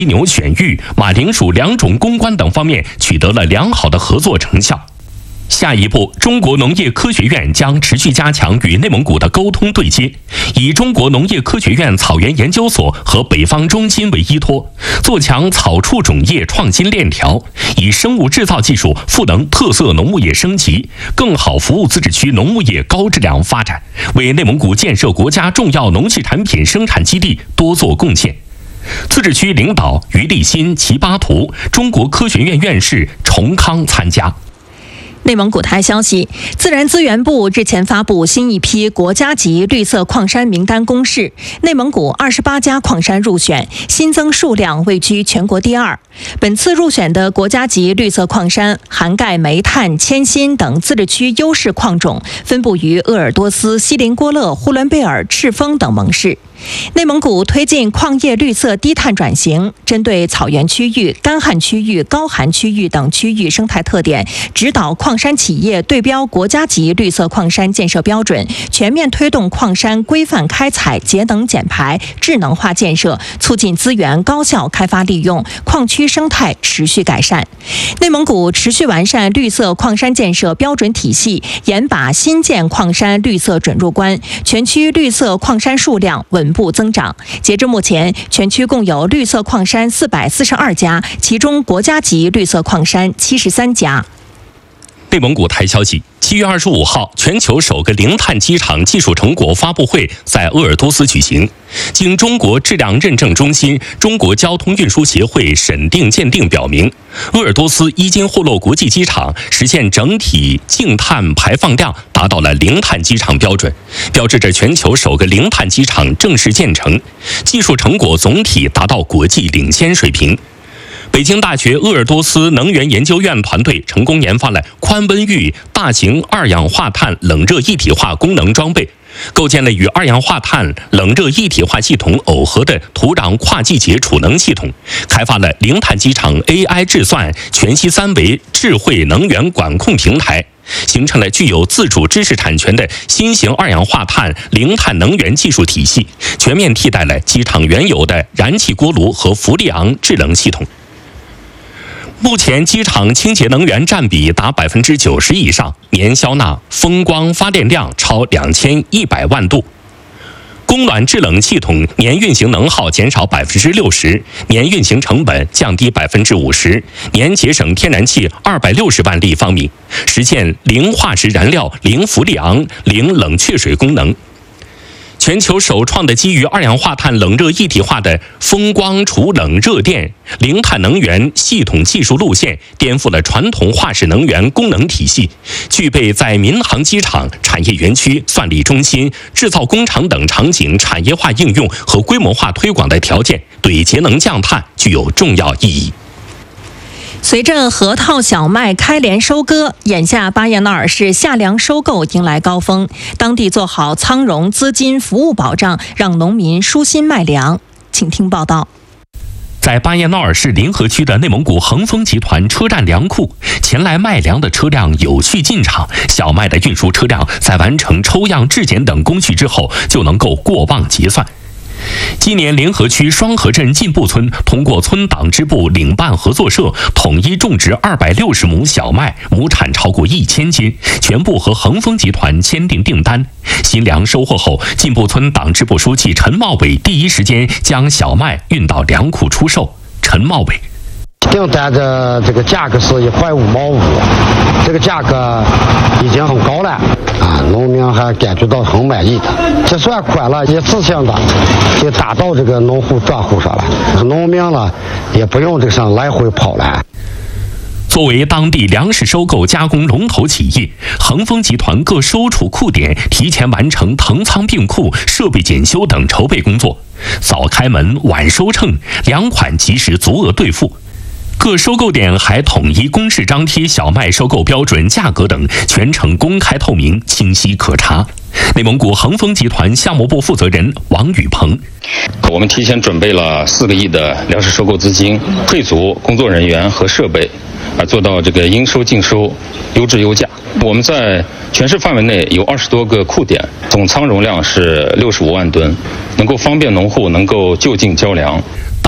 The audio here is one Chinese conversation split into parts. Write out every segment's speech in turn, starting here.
牛选育、马铃薯两种攻关等方面取得了良好的合作成效。下一步，中国农业科学院将持续加强与内蒙古的沟通对接，以中国农业科学院草原研究所和北方中心为依托，做强草畜种业创新链条，以生物制造技术赋能特色农牧业升级，更好服务自治区农牧业高质量发展，为内蒙古建设国家重要农畜产品生产基地多做贡献。自治区领导于立新、齐巴图、中国科学院院士崇康参加。 内蒙古台消息，自然资源部日前发布新一批国家级绿色矿山名单公示，内蒙古28家矿山入选，新增数量位居全国第2。本次入选的国家级绿色矿山涵盖煤炭、铅锌等自治区优势矿种，分布于鄂尔多斯、锡林郭勒、呼伦贝尔、赤峰等盟市。内蒙古推进矿业绿色低碳转型，针对草原区域、干旱区域、高寒区域等区域生态特点，指导矿山企业对标国家级绿色矿山建设标准，全面推动矿山规范开采、节能减排、智能化建设，促进资源高效开发利用，矿区生态持续改善。内蒙古持续完善绿色矿山建设标准体系，严把新建矿山绿色准入关，全区绿色矿山数量稳步增长。截至目前，全区共有绿色矿山442家，其中国家级绿色矿山73家。 内蒙古台消息，7月25号，全球首个零碳机场技术成果发布会在鄂尔多斯举行。经中国质量认证中心、中国交通运输协会审定鉴定表明，鄂尔多斯伊金霍洛国际机场实现整体净碳排放量达到了零碳机场标准，标志着全球首个零碳机场正式建成，技术成果总体达到国际领先水平。北京大学鄂尔多斯能源研究院团队成功研发了宽温域大型二氧化碳冷热一体化功能装备，构建了与二氧化碳冷热一体化系统耦合的土壤跨季节储能系统，开发了零碳机场 AI 制算全息3维智慧能源管控平台，形成了具有自主知识产权的新型二氧化碳零碳能源技术体系，全面替代了机场原有的燃气锅炉和氟利昂制冷系统。目前，机场清洁能源占比达90%以上，年消纳风光发电量超2100万度。供暖制冷系统年运行能耗减少60%，年运行成本降低50%，年节省天然气260万立方米，实现零化石燃料、零氟利昂、零冷却水功能。全球首创的基于二氧化碳冷热一体化的风光储冷热电零碳能源系统技术路线，颠覆了传统化石能源功能体系，具备在民航机场、产业园区、算力中心、制造工厂等场景产业化应用和规模化推广的条件，对节能降碳具有重要意义。 随着河套小麦开镰收割，眼下巴彦淖尔市夏粮收购迎来高峰，当地做好仓容资金服务保障，让农民舒心卖粮。请听报道。 在巴彦淖尔市临河区的内蒙古恒丰集团车站粮库，前来卖粮的车辆有序进场，小麦的运输车辆在完成抽样质检等工序之后，就能够过磅结算。今年临河区双河镇进步村通过村党支部领办合作社统一种植260亩小麦，亩产超过1000斤，全部和恒丰集团签订订单。新粮收获后，进步村党支部书记陈茂伟第一时间将小麦运到粮库出售。陈茂伟订单的这个价格是1块5毛5，这个价格已经很高了啊，农民还感觉到很满意的。结算款了一次性的就打到这个农户账户上了，农民了也不用这个上来回跑了。 作为当地粮食收购加工龙头企业，恒丰集团各收储库点提前完成腾仓并库、设备检修等筹备工作，早开门晚收称，粮款及时足额兑付。各收购点还统一公示张贴小麦收购标准、价格等，全程公开透明、清晰可查。内蒙古恒丰集团项目部负责人王宇鹏： 我们提前准备了4个亿的粮食收购资金，配足工作人员和设备，做到这个应收尽收、优质优价。我们在全市范围内有20多个库点，总仓容量是65万吨，能够方便农户能够就近交粮。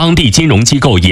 当地金融机构也